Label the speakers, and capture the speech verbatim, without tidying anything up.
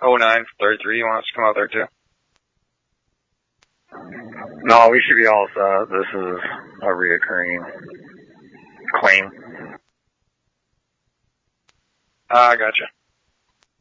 Speaker 1: oh nine thirty-three. You want us to come out there too?
Speaker 2: No, we should be all set. This is a reoccurring claim.
Speaker 1: Ah, uh, gotcha.